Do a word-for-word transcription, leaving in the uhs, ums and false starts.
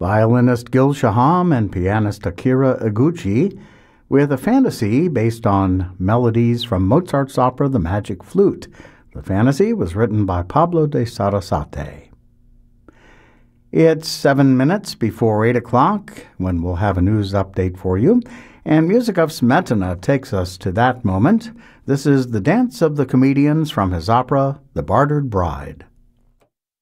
violinist Gil Shaham and pianist Akira Iguchi, with a fantasy based on melodies from Mozart's opera The Magic Flute. The fantasy was written by Pablo de Sarasate. It's seven minutes before eight o'clock when we'll have a news update for you, and Music of Smetana takes us to that moment. This is the Dance of the Comedians from his opera, The Bartered Bride.